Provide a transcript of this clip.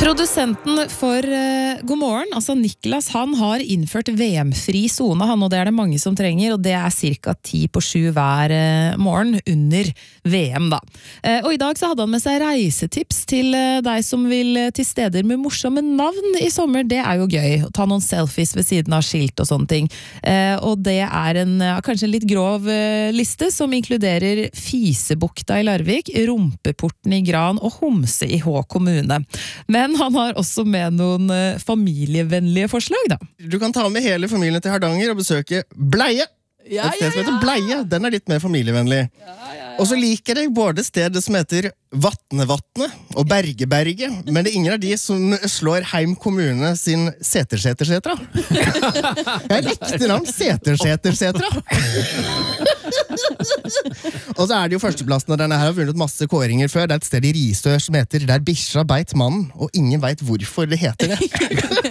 Produsenten for God morgen, altså Niklas, han har innført VM-fri zone, og det det mange som trenger, og det cirka 6:10 hver morgen under VM da. Og i dag så hadde han med seg reisetips til deg som vil til steder med morsomme navn i sommer. Det jo gøy, å ta noen selfies ved siden av skilt og sånne ting. Og det en kanskje en litt grov liste som inkluderer Fisebukta i Larvik, Rumpeporten i Gran og Homse i Hå kommune. Men han har også med noen familievennlige forslag da. Du kan ta med hele familien til Hardanger og besøke Bleie. Et sted som heter Bleie, den litt mer familievennlig. Og så liker jeg både stedet som heter Vatne og Berge, men det ingen av de som slår Heim kommune sin Setersetra. Jeg likte navn, Setersetra. Og så det jo førsteplassen, og denne her har vunnet masse kåringer før. Det et sted i Risør som heter Der Bisha beit mannen, og ingen vet hvorfor det heter det.